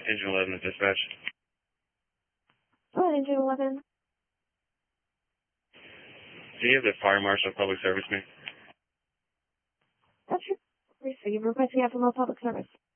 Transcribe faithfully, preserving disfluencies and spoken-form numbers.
Engine eleven at dispatch. Go ahead, Engine eleven. Do you have the fire marshal public service me? That's your receive. Requesting out from all public service.